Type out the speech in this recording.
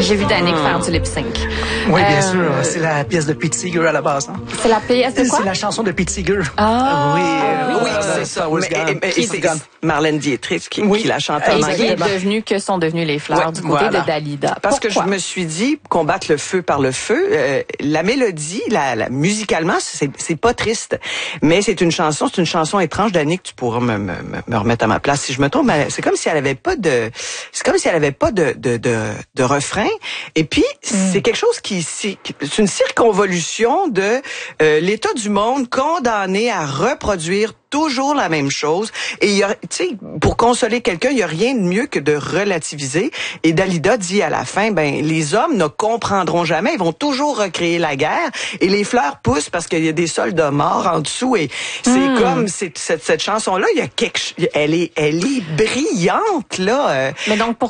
J'ai vu Danick faire du lip-sync. Oui, bien sûr. C'est la pièce de Pete Seeger à la base. Hein? C'est la pièce de quoi? C'est la chanson de Pete Seeger. Oui, c'est ça. C'est Marlène Dietrich qui la chante en anglais. Que sont devenus les fleurs du côté de Dalida. Parce que je me suis dit, combattre le feu par le feu, la mélodie, musicalement, c'est pas triste. Mais c'est une chanson étrange. Danick, tu pourras me remettre à ma place si je me trompe. C'est comme si elle avait pas de refrain. Et puis, c'est quelque chose c'est une circonvolution de l'état du monde condamné à reproduire toujours la même chose. Et tu sais, pour consoler quelqu'un, il y a rien de mieux que de relativiser. Et Dalida dit à la fin, les hommes ne comprendront jamais, ils vont toujours recréer la guerre. Et les fleurs poussent parce qu'il y a des soldats morts en dessous. Et c'est comme cette chanson-là, il y a elle est brillante là. Mais donc